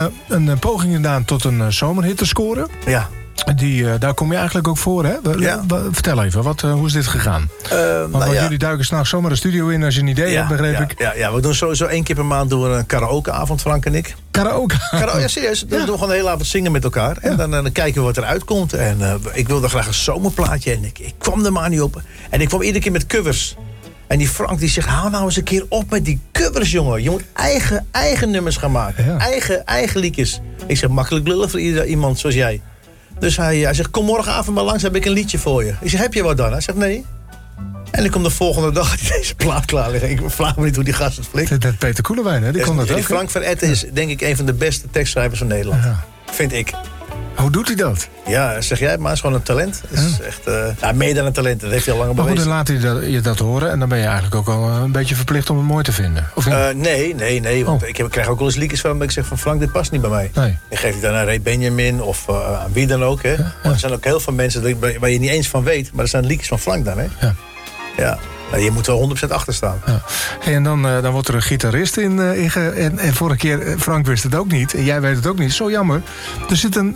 een poging gedaan tot een zomerhit te scoren. Ja. Daar kom je eigenlijk ook voor, hè? Ja. Vertel even, hoe is dit gegaan? Want jullie duiken s'nachts zomaar de studio in als je een idee hebt, begreep ik. Ja, we doen sowieso 1 keer per maand een karaokeavond, Frank en ik. Karaoke? Ja, serieus. Dan doen we gewoon de hele avond zingen met elkaar. En dan kijken we wat eruit komt. En ik wilde graag een zomerplaatje. En ik kwam er maar niet op. En ik kwam iedere keer met covers. En die Frank die zegt, hou nou eens een keer op met die covers, jongen. Je moet eigen nummers gaan maken. Ja. Eigen liedjes. Ik zeg, makkelijk lullen voor iemand zoals jij. Dus hij zegt, kom morgenavond maar langs, heb ik een liedje voor je. Ik zeg, heb je wat dan? Hij zegt, nee. En ik kom de volgende dag deze plaat klaar liggen. Ik vraag me niet hoe die gast het flikt. Dat Peter Koelewijn, hè? Die kon dat ook. Frank van Etten is denk ik een van de beste tekstschrijvers van Nederland. Ja. Vind ik. Hoe doet hij dat? Ja, zeg jij het maar, het is gewoon een talent. Het is echt, meer dan een talent, dat heeft hij al lang bewezen. Maar dan laat hij je dat horen en dan ben je eigenlijk ook al een beetje verplicht om het mooi te vinden. Of nee, want ik krijg ook wel eens liedjes van ik zeg van Frank, dit past niet bij mij. Nee. Dan geef ik dan aan Ray Benjamin of aan wie dan ook. Hè. Ja. Maar er zijn ook heel veel mensen waar je niet eens van weet, maar er zijn liedjes van Frank dan. Hè. Ja. Nou, je moet wel 100% achter staan. Ja. Hey, en dan wordt er een gitarist in en vorige keer, Frank wist het ook niet. En jij weet het ook niet. Zo jammer. Er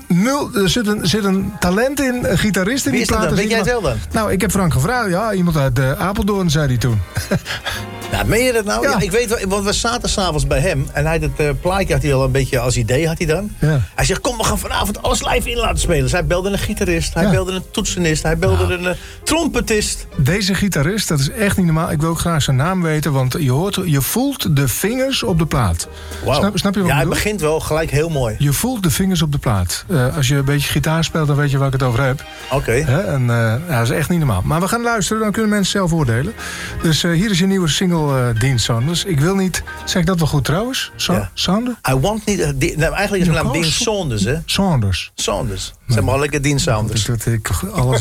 zit een talent in, een gitarist in die plaat. Weet jij het wel dan? Nou, ik heb Frank gevraagd. Ja, iemand uit Apeldoorn, zei hij toen. Nou, meen je dat nou? Ja. Ik weet wel, want we zaten s'avonds bij hem. En hij het plaatje had hij al een beetje als idee, had hij dan. Ja. Hij zegt, kom, we gaan vanavond alles live in laten spelen. Dus hij belde een gitarist, hij belde een toetsenist, hij belde een trompetist. Deze gitarist, dat is echt niet normaal. Ik wil ook graag zijn naam weten, want je voelt de vingers op de plaat. Wow. Snap je wat ik bedoel? Hij begint wel gelijk heel mooi. Je voelt de vingers op de plaat. Als je een beetje gitaar speelt, dan weet je waar ik het over heb. Oké. Dat is echt niet normaal. Maar we gaan luisteren, dan kunnen mensen zelf oordelen. Dus hier is je nieuwe single, Dean Saunders. Ik wil niet... Zeg ik dat wel goed trouwens? Saunders? I want niet... eigenlijk is mijn naam Dean Saunders, hè? Saunders. Zeg maar lekker Dean Saunders. Alles